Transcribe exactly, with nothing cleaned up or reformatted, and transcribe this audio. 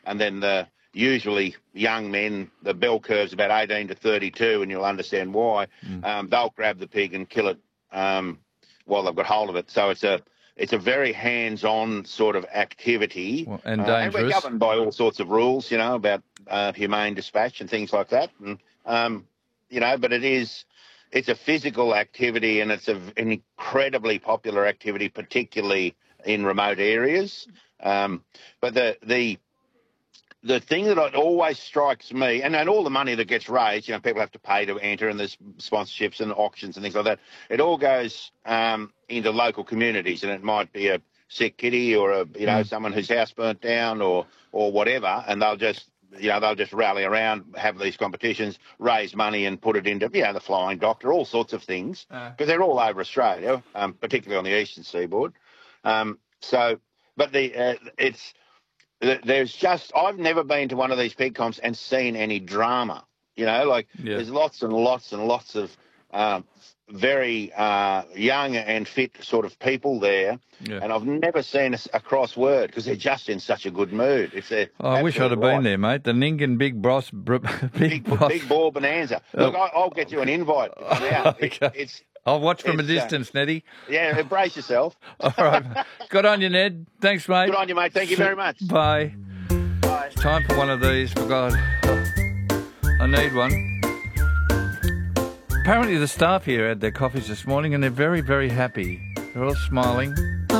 and then the usually young men, the bell curve's about eighteen to thirty-two, and you'll understand why. Mm. Um, they'll grab the pig and kill it um, while they've got hold of it. So it's a it's a very hands-on sort of activity, well, and uh, dangerous. And we're governed by all sorts of rules, you know, about uh, humane dispatch and things like that. And um, you know, but it is it's a physical activity, and it's a, an incredibly popular activity, particularly in remote areas. Um, but the the The thing that always strikes me, and, and all the money that gets raised, you know, people have to pay to enter, and there's sponsorships and auctions and things like that. It all goes um, into local communities, and it might be a sick kitty or a you know mm. someone whose house burnt down or or whatever, and they'll just you know they'll just rally around, have these competitions, raise money, and put it into you know the Flying Doctor, all sorts of things, because uh. they're all over Australia, um, particularly on the eastern seaboard. Um, so, but the uh, it's. There's just, I've never been to one of these pig comps and seen any drama, you know, like yeah. there's lots and lots and lots of um, very uh, young and fit sort of people there. Yeah. And I've never seen a, a cross word because they're just in such a good mood. If they're oh, I wish I'd have right. been there, mate. The Ningen Big Bros, big, big, bros. big Ball Bonanza. Look, I, I'll get you an invite to come out. It, okay. It's I'll watch from it's, a distance, uh, Neddy. Yeah, brace yourself. All right. Good on you, Ned. Thanks, mate. Good on you, mate. Thank you very much. Bye. Bye. It's time for one of these, for God. I need one. Apparently the staff here had their coffees this morning and they're very, very happy. They're all smiling.